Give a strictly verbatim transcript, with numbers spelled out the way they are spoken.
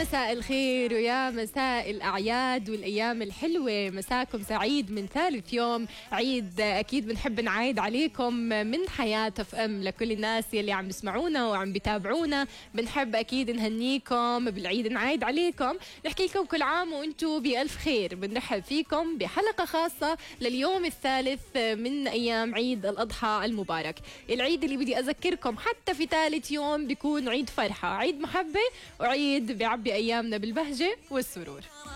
مساء الخير ويا مساء الأعياد والأيام الحلوة. مساكم سعيد من ثالث يوم عيد. أكيد بنحب نعايد عليكم من حياة اف ام لكل الناس يلي عم يسمعونا وعم بيتابعونا. بنحب أكيد نهنيكم بالعيد، نعايد عليكم، نحكي لكم كل عام وأنتم بألف خير. بنرحب فيكم بحلقة خاصة لليوم الثالث من أيام عيد الأضحى المبارك، العيد اللي بدي أذكركم حتى في ثالث يوم بيكون عيد فرحة، عيد محبة، وعيد بيعبي أيامنا بالبهجة والسرور.